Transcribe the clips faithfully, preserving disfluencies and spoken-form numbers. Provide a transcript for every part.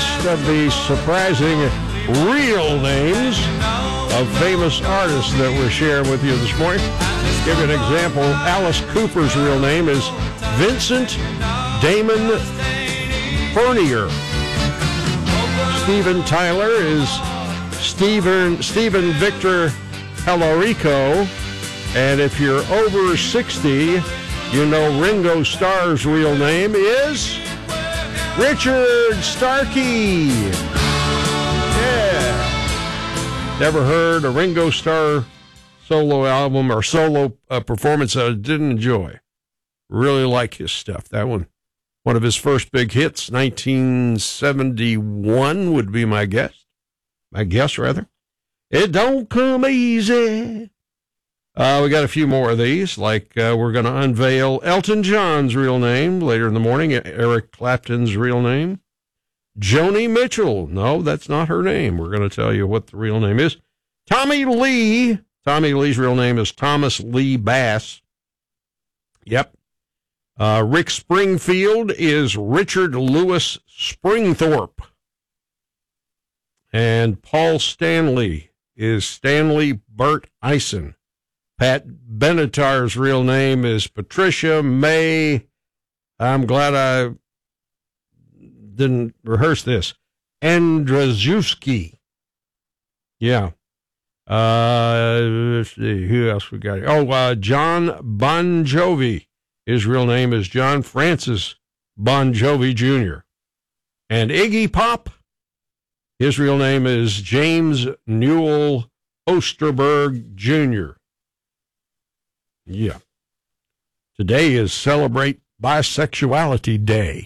list of the surprising real names of famous artists that we're sharing with you this morning. Give you an example. Alice Cooper's real name is Vincent Damon Furnier. Steven Tyler is Stephen Stephen Victor Tallarico. And if you're over sixty, you know Ringo Starr's real name is Richard Starkey. Yeah. Never heard a Ringo Starr solo album or solo uh, performance that I didn't enjoy. Really like his stuff. That one, one of his first big hits, nineteen seventy-one would be my guess. My guess, rather. It don't come easy. Uh, we got a few more of these, like uh, we're going to unveil Elton John's real name later in the morning, Eric Clapton's real name. Joni Mitchell. No, that's not her name. We're going to tell you what the real name is. Tommy Lee. Tommy Lee's real name is Thomas Lee Bass. Yep. Uh, Rick Springfield is Richard Lewis Springthorpe. And Paul Stanley is Stanley Burt Eisen. Pat Benatar's real name is Patricia May. I'm glad I didn't rehearse this. Andrzejewski. Yeah. Uh, let's see, who else we got here? Oh, uh, John Bon Jovi. His real name is John Francis Bon Jovi Junior And Iggy Pop, his real name is James Newell Osterberg Junior Yeah. Today is Celebrate Bisexuality Day.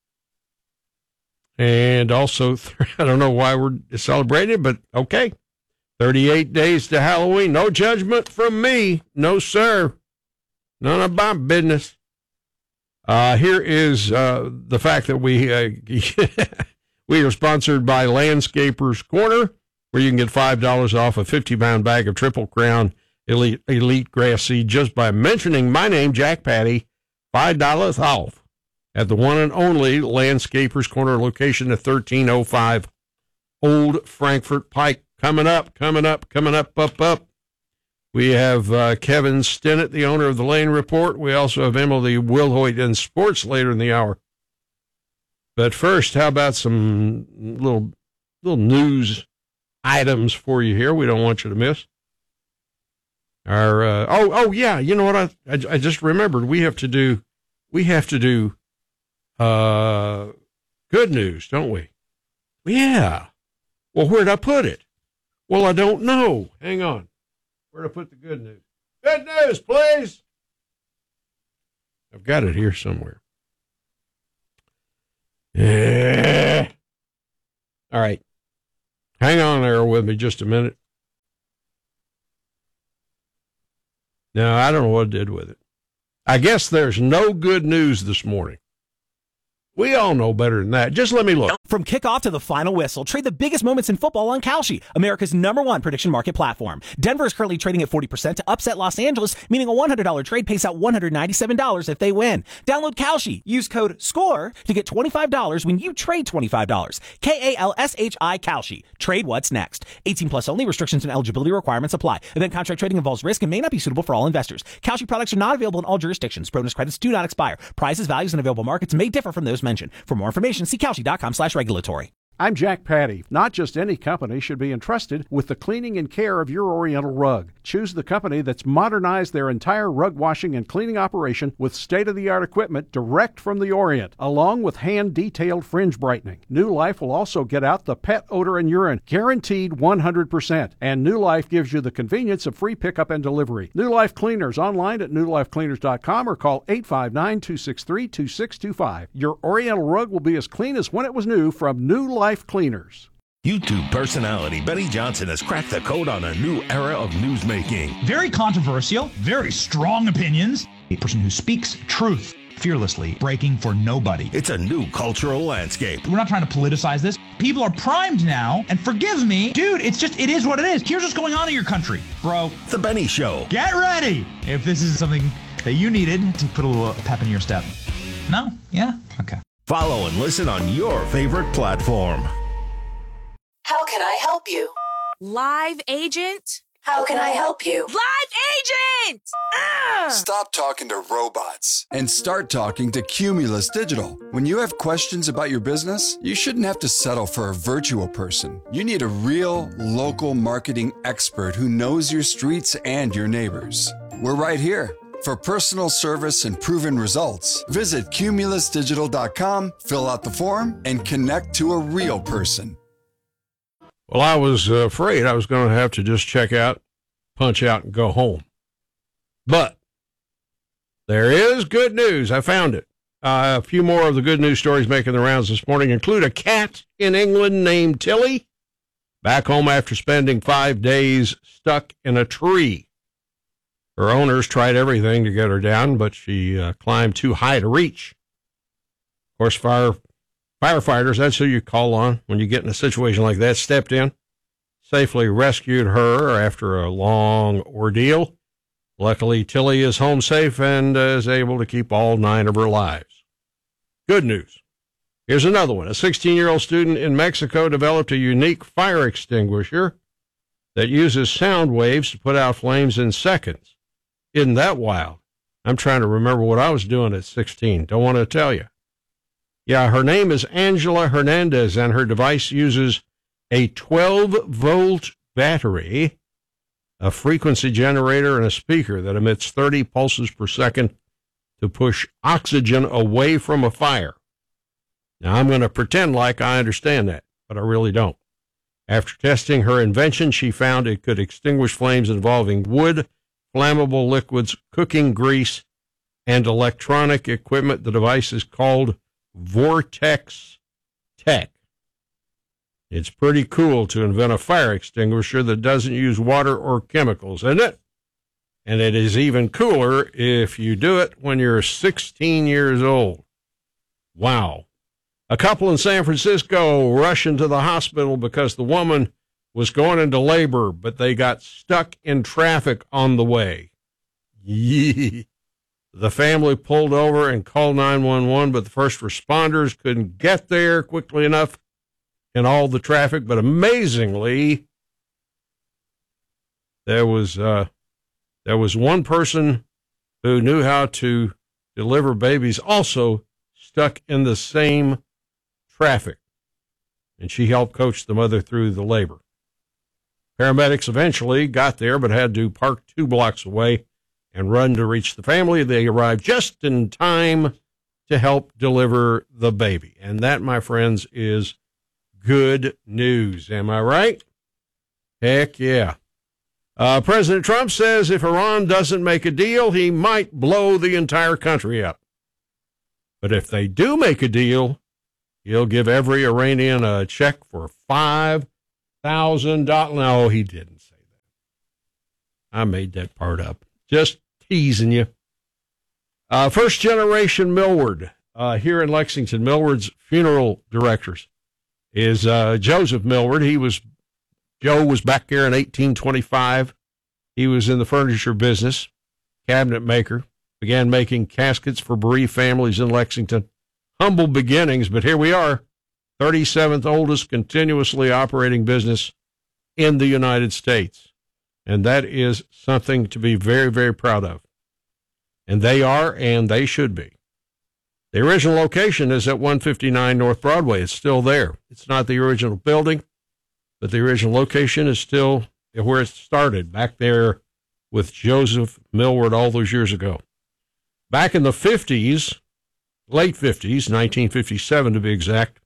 And also, I don't know why we're celebrating, but okay. thirty-eight days to Halloween. No judgment from me. No, sir. None of my business. Uh, here is uh, the fact that we uh, we are sponsored by Landscapers Corner, where you can get five dollars off a fifty-pound bag of Triple Crown Elite, elite grass seed just by mentioning my name, Jack Patty. five dollars off at the one and only Landscapers Corner location at thirteen oh five Old Frankfort Pike. Coming up, coming up, coming up, up, up. We have uh, Kevin Stinnett, the owner of the Lane Report. We also have Emily Wilhoit in sports later in the hour. But first, how about some little little news items for you here we don't want you to miss. Our uh, oh oh yeah, you know what I, I I just remembered we have to do we have to do uh good news, don't we? Yeah. Well, where'd I put it? Well, I don't know. Hang on. Where'd I put the good news? Good news, please. I've got it here somewhere. Yeah. All right. Hang on there with me just a minute. No, I don't know what I did with it. I guess there's no good news this morning. We all know better than that. Just let me look. From kickoff to the final whistle, trade the biggest moments in football on Kalshi, America's number one prediction market platform. Denver is currently trading at forty percent to upset Los Angeles, meaning a one hundred dollars trade pays out one hundred ninety-seven dollars if they win. Download Kalshi. Use code SCORE to get twenty-five dollars when you trade twenty-five dollars. K A L S H I Kalshi. Trade what's next. eighteen plus only. Restrictions and eligibility requirements apply. Event contract trading involves risk and may not be suitable for all investors. Kalshi products are not available in all jurisdictions. Bonus credits do not expire. Prices, values, and available markets may differ from those mentioned. For more information, see Kalshi.com slash regulatory. I'm Jack Patty. Not just any company should be entrusted with the cleaning and care of your Oriental rug. Choose the company that's modernized their entire rug washing and cleaning operation with state-of-the-art equipment direct from the Orient, along with hand-detailed fringe brightening. New Life will also get out the pet odor and urine, guaranteed one hundred percent. And New Life gives you the convenience of free pickup and delivery. New Life Cleaners online at new life cleaners dot com or call eight five nine, two six three, two six two five. Your Oriental rug will be as clean as when it was new from New Life Cleaners. YouTube personality Benny Johnson has cracked the code on a new era of newsmaking. Very controversial, very strong opinions. A person who speaks truth fearlessly, breaking for nobody. It's a new cultural landscape. We're not trying to politicize this. People are primed now, and forgive me, dude, it's just, it is what it is. Here's what's going on in your country, bro. The Benny Show. Get ready if this is something that you needed to put a little pep in your step. No? Yeah? Okay. Follow and listen on your favorite platform. How can I help you? Live agent? How can I help you? Live agent! Ah! Stop talking to robots and start talking to Cumulus Digital. When you have questions about your business, you shouldn't have to settle for a virtual person. You need a real, local marketing expert who knows your streets and your neighbors. We're right here. For personal service and proven results, visit cumulus digital dot com, fill out the form, and connect to a real person. Well, I was uh, afraid I was going to have to just check out, punch out, and go home. But there is good news. I found it. Uh, a few more of the good news stories making the rounds this morning include a cat in England named Tilly, back home after spending five days stuck in a tree. Her owners tried everything to get her down, but she uh, climbed too high to reach. Of course, fire firefighters, that's who you call on when you get in a situation like that, stepped in, safely rescued her after a long ordeal. Luckily, Tilly is home safe and uh, is able to keep all nine of her lives. Good news. Here's another one. A sixteen-year-old student in Mexico developed a unique fire extinguisher that uses sound waves to put out flames in seconds. Isn't that wild? I'm trying to remember what I was doing at sixteen. Don't want to tell you. Yeah, her name is Angela Hernandez, and her device uses a twelve-volt battery, a frequency generator, and a speaker that emits thirty pulses per second to push oxygen away from a fire. Now, I'm going to pretend like I understand that, but I really don't. After testing her invention, she found it could extinguish flames involving wood, flammable liquids, cooking grease, and electronic equipment. The device is called Vortex Tech. It's pretty cool to invent a fire extinguisher that doesn't use water or chemicals, isn't it? And it is even cooler if you do it when you're sixteen years old. Wow. A couple in San Francisco rush into the hospital because the woman was going into labor, but they got stuck in traffic on the way. Yee. The family pulled over and called nine one one, but the first responders couldn't get there quickly enough in all the traffic. But amazingly, there was uh, there was one person who knew how to deliver babies also stuck in the same traffic, and she helped coach the mother through the labor. Paramedics eventually got there, but had to park two blocks away and run to reach the family. They arrived just in time to help deliver the baby. And that, my friends, is good news. Am I right? Heck yeah. Uh, President Trump says if Iran doesn't make a deal, he might blow the entire country up. But if they do make a deal, he'll give every Iranian a check for five thousand dollars. No, he didn't say that. I made that part up. Just teasing you. Uh, first generation Millward uh, here in Lexington. Millward's funeral directors is uh, Joseph Millward. He was Joe was back there in eighteen twenty-five. He was in the furniture business, cabinet maker. Began making caskets for bereaved families in Lexington. Humble beginnings, but here we are, thirty-seventh oldest continuously operating business in the United States. And that is something to be very, very proud of. And they are, and they should be. The original location is at one fifty-nine North Broadway. It's still there. It's not the original building, but the original location is still where it started, back there with Joseph Millward all those years ago. Back in the fifties, late fifties, nineteen fifty-seven to be exact,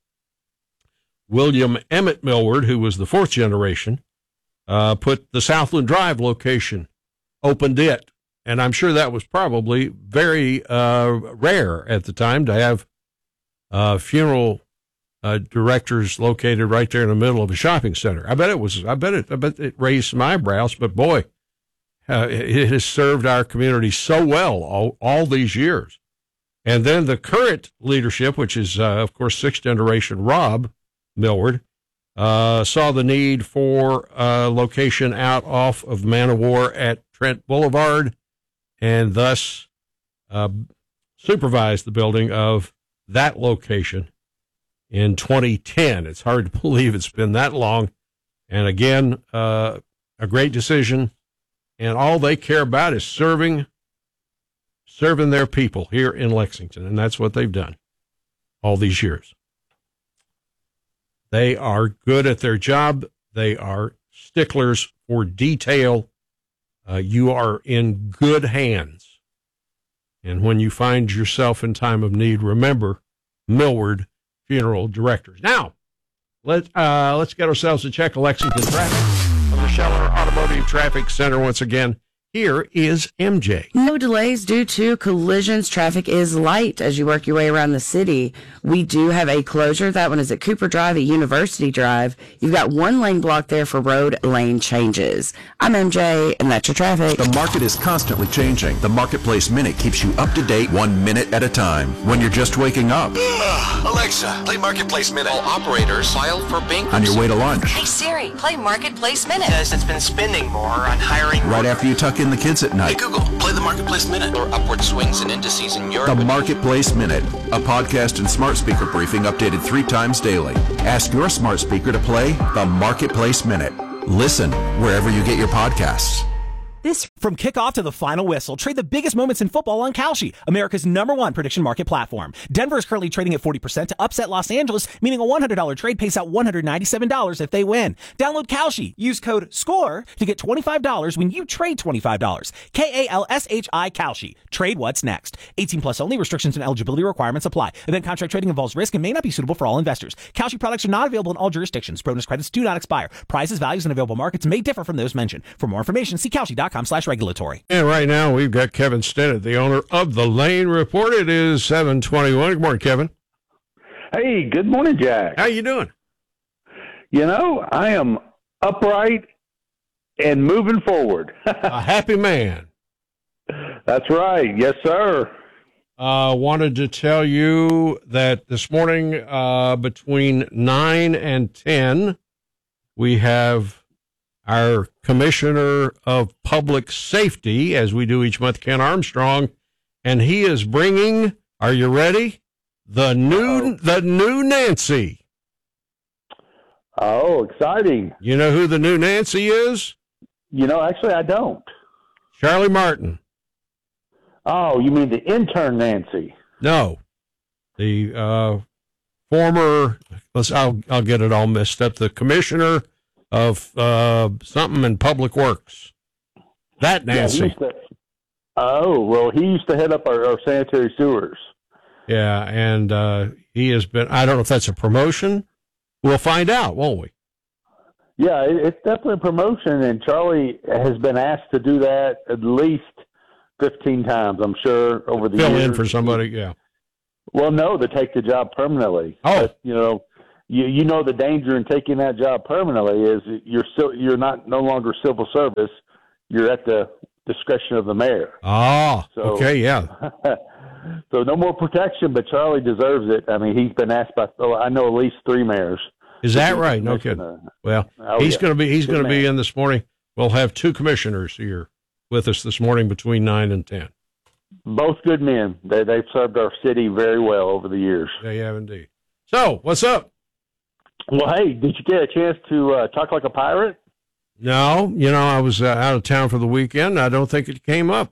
William Emmett Millward, who was the fourth generation, uh, put the Southland Drive location, opened it. And I'm sure that was probably very uh, rare at the time to have uh, funeral uh, directors located right there in the middle of a shopping center. I bet it was. I bet it. I bet it raised some eyebrows. But boy, uh, it has served our community so well all, all these years. And then the current leadership, which is uh, of course sixth generation Rob Millward, uh, saw the need for a location out off of Man of War at Trent Boulevard, and thus uh, supervised the building of that location in twenty ten. It's hard to believe it's been that long. And again, uh, a great decision. And all they care about is serving, serving their people here in Lexington. And that's what they've done all these years. They are good at their job. They are sticklers for detail. Uh, you are in good hands. And when you find yourself in time of need, remember Millward Funeral Directors. Now, let, uh, let's get ourselves a check of Lexington traffic from the Scheller Automotive Traffic Center once again. Here is M J. No delays due to collisions. Traffic is light as you work your way around the city. We do have a closure. That one is at Cooper Drive at University Drive. You've got one lane block there for road lane changes. I'm M J, and that's your traffic. The market is constantly changing. The Marketplace Minute keeps you up to date one minute at a time. When you're just waking up. Alexa, play Marketplace Minute. All operators file for bankruptcy. On your way to lunch. Hey Siri, play Marketplace Minute. Because it's been spending more on hiring. Right after you tuck in the kids at night. Hey Google, play the Marketplace Minute. Or upward swings and indices in Europe. The Marketplace Minute, a podcast and smart speaker briefing updated three times daily. Ask your smart speaker to play the Marketplace Minute. Listen wherever you get your podcasts. This from kickoff to the final whistle, trade the biggest moments in football on Kalshi, America's number one prediction market platform. Denver is currently trading at forty percent to upset Los Angeles, meaning a one hundred dollars trade pays out one hundred ninety-seven dollars if they win. Download Kalshi. Use code SCORE to get twenty-five dollars when you trade twenty-five dollars. K A L S H I Kalshi. Trade what's next. eighteen plus only. Restrictions and eligibility requirements apply. Event contract trading involves risk and may not be suitable for all investors. Kalshi products are not available in all jurisdictions. Bonus credits do not expire. Prices, values, and available markets may differ from those mentioned. For more information, see Kalshi dot com slash regulatory. And right now we've got Kevin Stennett, the owner of the Lane Report. It is seven twenty-one. Good morning, Kevin. Hey, good morning, Jack. How you doing? You know, I am upright and moving forward. A happy man. That's right. Yes, sir. Uh, wanted to tell you that this morning uh, between nine and ten, we have our Commissioner of Public Safety, as we do each month, Ken Armstrong, and he is bringing, are you ready? The new, the new Nancy. Oh, exciting. You know who the new Nancy is? You know, actually, I don't. Charlie Martin. Oh, you mean the intern Nancy? No. The uh, former, let's, I'll, I'll get it all messed up, the Commissioner of uh, something in Public Works. That Nancy. Yeah, to, oh, well, he used to head up our, our sanitary sewers. Yeah, and uh, he has been, I don't know if that's a promotion. We'll find out, won't we? Yeah, it, it's definitely a promotion, and Charlie has been asked to do that at least fifteen times, I'm sure, over the Fill years. Fill in for somebody, yeah. Well, no, to take the job permanently. Oh. But, you know, You you know the danger in taking that job permanently is you're still you're not no longer civil service. You're at the discretion of the mayor. Ah, so, okay, yeah. So no more protection, but Charlie deserves it. I mean, he's been asked by oh, I know at least three mayors. Is that right? No kidding. Well, oh, he's yeah. going to be he's Good going to be man. in this morning. We'll have two commissioners here with us this morning between nine and ten. Both good men. They they've served our city very well over the years. They have indeed. So, what's up? Well, hey, did you get a chance to uh, talk like a pirate? No, you know, I was uh, out of town for the weekend. I don't think it came up.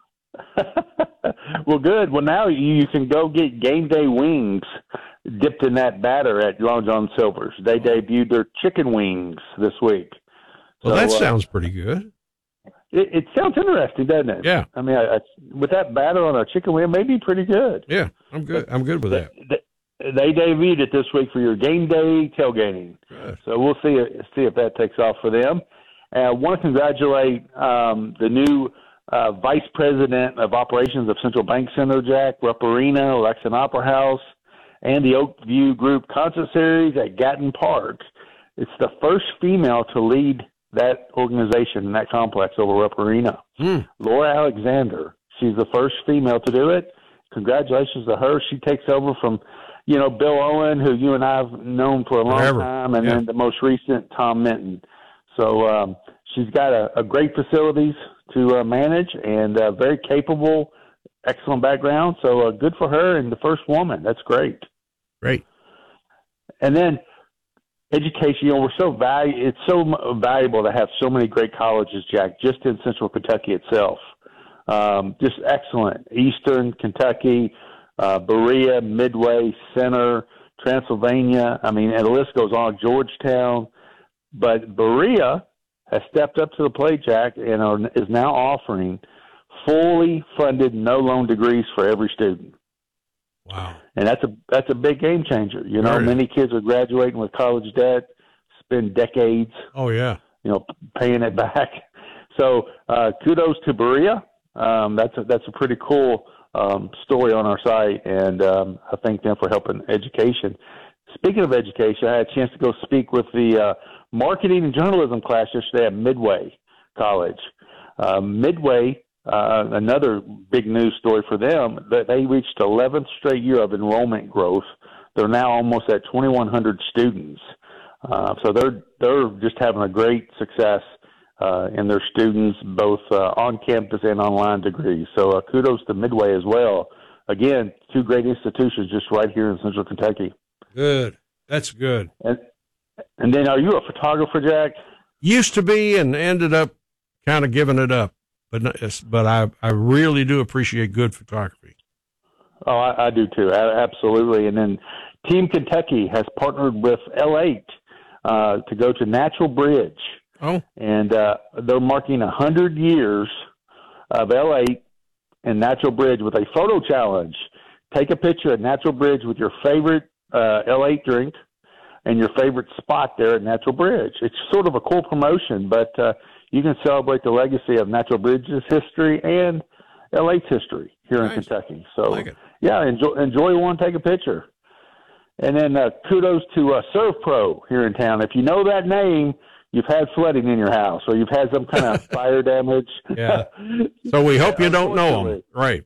Well, good. Well, now you can go get game day wings dipped in that batter at Long John Silver's. They debuted their chicken wings this week. Well, so, that uh, sounds pretty good. It, it sounds interesting, doesn't it? Yeah. I mean, I, I, with that batter on a chicken wing, it may be pretty good. Yeah, I'm good. I'm good with that. They, they debuted it this week for your game day tailgating. Good. So we'll see see if that takes off for them. And I want to congratulate um, the new uh, Vice President of Operations of Central Bank Center, Jack Ruperina, Lexington Opera House, and the Oakview Group Concert Series at Gatton Park. It's the first female to lead that organization in that complex over Ruperina. Mm. Laura Alexander. She's the first female to do it. Congratulations to her. She takes over from, you know, Bill Owen, who you and I have known for a long Forever. time, and Yeah. then the most recent, Tom Minton. So um, she's got a, a great facilities to uh, manage and uh, very capable excellent background. So uh, good for her and the first woman. That's great. Great. And then education, you know, we're so value. It's so valuable to have so many great colleges, Jack, just in Central Kentucky itself. Um, just excellent. Eastern Kentucky, uh, Berea, Midway, Center, Transylvania. I mean, and the list goes on. Georgetown. But Berea has stepped up to the plate, Jack, and are, is now offering fully funded no loan degrees for every student. Wow. And that's a that's a big game changer. You know, Right. many kids are graduating with college debt, spend decades, Oh, yeah. you know, paying it back. So uh, kudos to Berea. Um, that's a, that's a pretty cool um, story on our site, and um, I thank them for helping education. Speaking of education, I had a chance to go speak with the uh, marketing and journalism class yesterday at Midway College. Uh, Midway, uh, another big news story for them, that they reached eleventh straight year of enrollment growth. They're now almost at twenty-one hundred students. Uh, so they're they're just having a great success uh, in their students, both uh, on campus and online degrees. So uh, kudos to Midway as well. Again, two great institutions just right here in Central Kentucky. Good. That's good. And, and then, are you a photographer, Jack? Used to be and ended up kind of giving it up. But not- but I, I really do appreciate good photography. Oh, I, I do too. A- absolutely. And then Team Kentucky has partnered with L eight uh, to go to Natural Bridge. Oh. And uh, they're marking one hundred years of L eight and Natural Bridge with a photo challenge. Take a picture at Natural Bridge with your favorite uh, L eight drink and your favorite spot there at Natural Bridge. It's sort of a cool promotion, but uh, you can celebrate the legacy of Natural Bridge's history and L eight's history here Nice. in Kentucky. So, Like it. yeah, enjoy, enjoy one, take a picture. And then uh, kudos to uh, ServPro here in town. If you know that name, you've had flooding in your house or you've had some kind of fire damage. Yeah. So we hope you don't know them. Unfortunately. Right.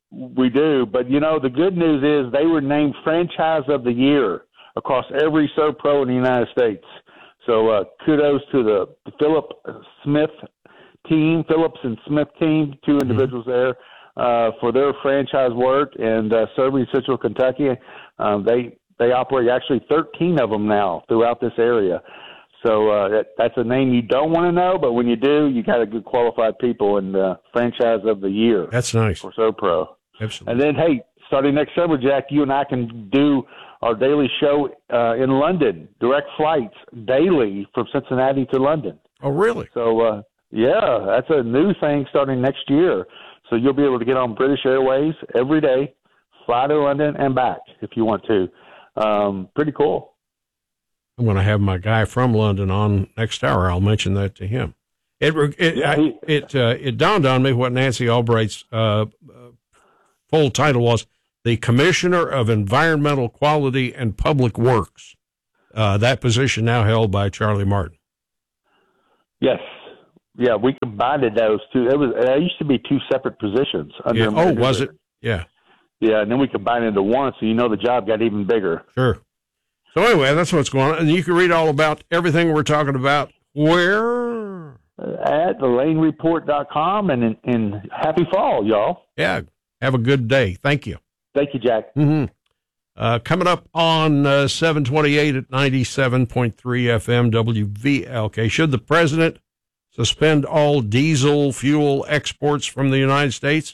We do, but you know, the good news is they were named Franchise of the Year across every ServPro in the United States. So uh, kudos to the, the Philip Smith team, Phillips and Smith team, two individuals there, uh, for their franchise work and uh, serving Central Kentucky. Um, they they operate actually thirteen of them now throughout this area. So uh, that, that's a name you don't want to know, but when you do, you got a good qualified people in the Franchise of the Year. That's nice. For ServPro. Absolutely. And then, hey, starting next summer, Jack, you and I can do our daily show uh, in London, direct flights daily from Cincinnati to London. Oh, really? So, uh, yeah, that's a new thing starting next year. So you'll be able to get on British Airways every day, fly to London and back if you want to. Um, pretty cool. I'm going to have my guy from London on next hour. I'll mention that to him. It it Yeah, he- I, it, uh, it dawned on me what Nancy Albright's uh, uh, full title was: the Commissioner of Environmental Quality and Public Works. Uh, that position now held by Charlie Martin. Yes. Yeah, we combined those two. It was it used to be two separate positions. Under Yeah. Oh, under was the- it? Yeah. Yeah, and then we combined it into one, so you know the job got even bigger. Sure. So anyway, that's what's going on. And you can read all about everything we're talking about where? At the lane report dot com, and in, in happy fall, y'all. Yeah. Have a good day. Thank you. Thank you, Jack. Mm-hmm. Uh, coming up on uh, seven twenty-eight at ninety-seven point three F M W V L K. Should the president suspend all diesel fuel exports from the United States?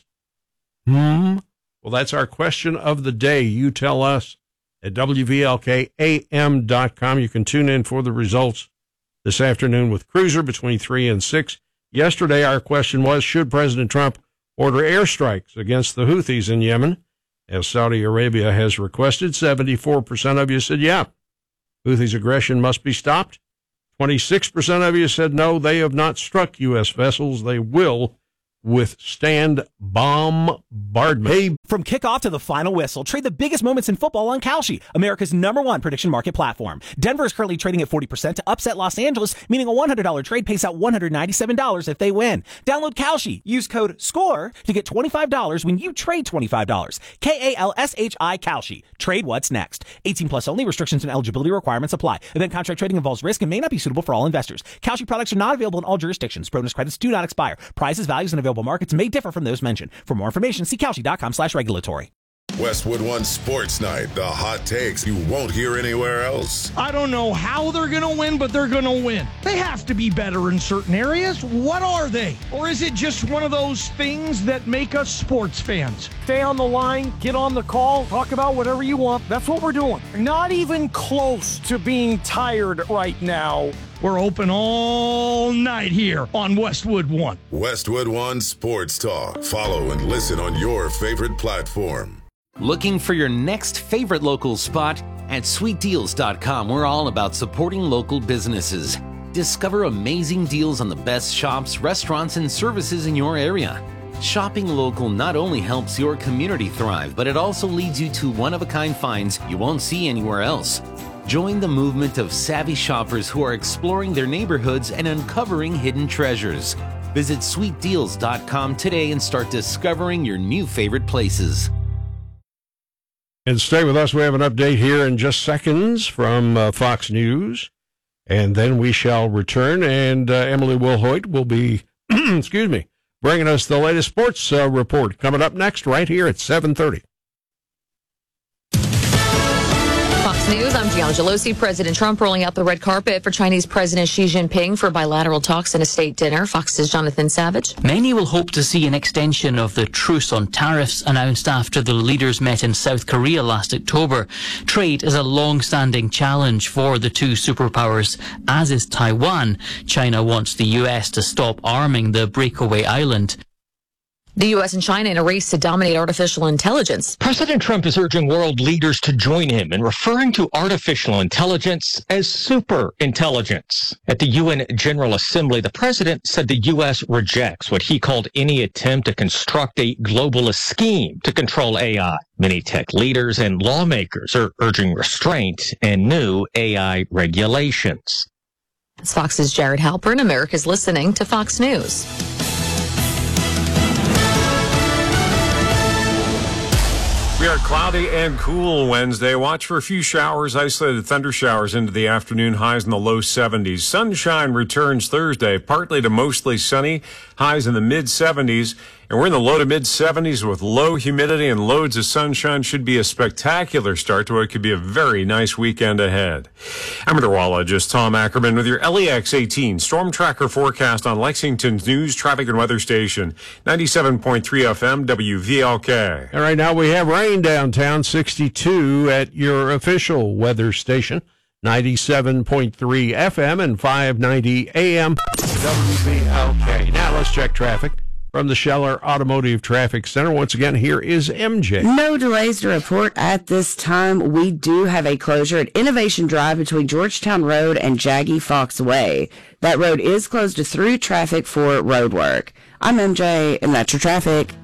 Hmm. Well, that's our question of the day. You tell us at W V L K A M dot com. You can tune in for the results this afternoon with Cruiser between three and six. Yesterday, our question was, should President Trump order airstrikes against the Houthis in Yemen, as Saudi Arabia has requested? seventy-four percent of you said, yeah, Houthis' aggression must be stopped. twenty-six percent of you said, no, they have not struck U S vessels. They will withstand bombardment. Hey, From kickoff to the final whistle, trade the biggest moments in football on Kalshi, America's number one prediction market platform. Denver is currently trading at forty percent to upset Los Angeles, meaning a one hundred dollars trade pays out one hundred ninety-seven dollars if they win. Download Kalshi. Use code SCORE to get twenty-five dollars when you trade twenty-five dollars. K A L S H I Kalshi. Trade what's next. eighteen plus only. Restrictions and eligibility requirements apply. Event contract trading involves risk and may not be suitable for all investors. Kalshi products are not available in all jurisdictions. Bonus credits do not expire. Prizes, values, and available available markets may differ from those mentioned. For more information, see Kalshi.com slash regulatory. Westwood One Sports Night, the hot takes you won't hear anywhere else. I don't know how they're going to win, but they're going to win. They have to be better in certain areas. What are they? Or is it just one of those things that make us sports fans? Stay on the line, get on the call, talk about whatever you want. That's what we're doing. Not even close to being tired right now. We're open all night here on Westwood One. Westwood One Sports Talk. Follow and listen on your favorite platform. Looking for your next favorite local spot? At sweet deals dot com, we're all about supporting local businesses. Discover amazing deals on the best shops, restaurants, and services in your area. Shopping local not only helps your community thrive, but it also leads you to one-of-a-kind finds you won't see anywhere else. Join the movement of savvy shoppers who are exploring their neighborhoods and uncovering hidden treasures. Visit sweet deals dot com today and start discovering your new favorite places. And stay with us. We have an update here in just seconds from uh, Fox News. And then we shall return, and uh, Emily Wilhoit will be, excuse me, bringing us the latest sports uh, report coming up next right here at seven thirty. Fox News, I'm Gianna Gelosi. President Trump rolling out the red carpet for Chinese President Xi Jinping for bilateral talks and a state dinner. Fox's Jonathan Savage. Many will hope to see an extension of the truce on tariffs announced after the leaders met in South Korea last October. Trade is a long-standing challenge for the two superpowers, as is Taiwan. China wants the U S to stop arming the breakaway island. The U S and China in a race to dominate artificial intelligence. President Trump is urging world leaders to join him in referring to artificial intelligence as super intelligence. At the U N General Assembly, the president said the U S rejects what he called any attempt to construct a globalist scheme to control A I. Many tech leaders and lawmakers are urging restraint and new A I regulations. It's Fox's Jared Halpern. America's listening to Fox News. We are cloudy and cool Wednesday. Watch for a few showers, isolated thunder showers into the afternoon, highs in the low seventies. Sunshine returns Thursday, partly to mostly sunny, highs in the mid seventies. And we're in the low to mid seventies with low humidity and loads of sunshine. Should be a spectacular start to what could be a very nice weekend ahead. I'm meteorologist Tom Ackerman with your L E X eighteen Storm Tracker forecast on Lexington's news, traffic, and weather station, ninety-seven point three F M W V L K. And right now we have rain downtown, sixty-two at your official weather station, ninety-seven point three F M and five ninety A M W V L K. Now let's check traffic from the Scheller Automotive Traffic Center. Once again, here is M J. No delays to report at this time. We do have a closure at Innovation Drive between Georgetown Road and Jaggy Fox Way. That road is closed to through traffic for road work. I'm M J, and that's your traffic.